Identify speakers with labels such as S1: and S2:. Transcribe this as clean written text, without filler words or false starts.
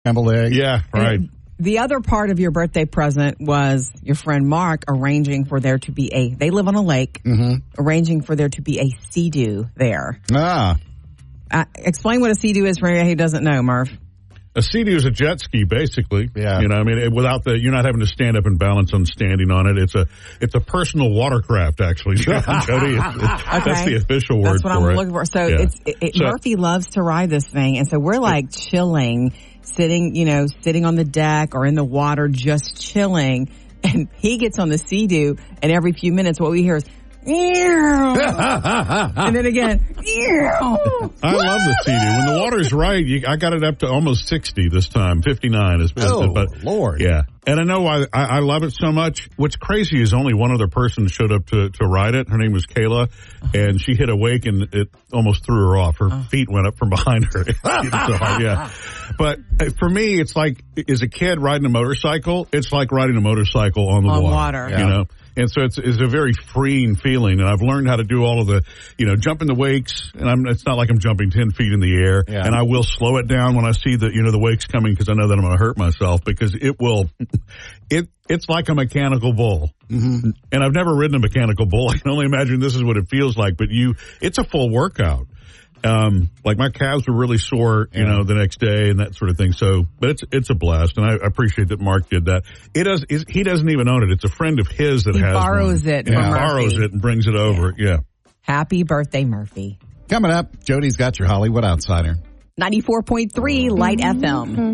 S1: Scrambled egg.
S2: Yeah, right.
S3: And the other part of your birthday present was your friend Mark arranging for there to be they live on a lake, arranging for there to be a Sea-Doo there.
S1: Ah.
S3: Explain what a Sea-Doo is for anyone who doesn't know, Murph.
S2: A Sea-Doo is a jet ski, basically.
S1: Yeah.
S2: You know, I mean, you're not having to stand up and balance on standing on it. It's a personal watercraft, actually. Jody, that's the official word for it.
S3: That's what I'm looking for. So,
S2: So
S3: Murphy loves to ride this thing, and so we're like chilling, sitting on the deck or in the water, just chilling. And he gets on the Sea-Doo, and every few minutes, what we hear is, and then again,
S2: I love the Sea-Doo. When the water's right, I got it up to almost 60 this time, 59. But,
S1: Lord.
S2: Yeah. And I know why I love it so much. What's crazy is only one other person showed up to ride it. Her name was Kayla, and she hit a wake, and it almost threw her off. Her feet went up from behind her. So hard, yeah. But for me, it's like, as a kid riding a motorcycle, it's like riding a motorcycle on the water.
S3: Yeah.
S2: You know? And so it's a very freeing feeling, and I've learned how to do all of the, jump in the wakes, and it's not like I'm jumping 10 feet in the air, and I will slow it down when I see the wakes coming, because I know that I'm going to hurt myself, because it's like a mechanical bull. Mm-hmm. And I've never ridden a mechanical bull. I can only imagine this is what it feels like, but it's a full workout. Like my calves were really sore, the next day and that sort of thing. So, but it's a blast, and I appreciate that Mark did that. He doesn't even own it. It's a friend of his that
S3: borrows it.
S2: He borrows it and brings it over. Yeah.
S3: Happy birthday, Murphy.
S1: Coming up, Jody's got your Hollywood Outsider.
S3: 94.3 Light FM.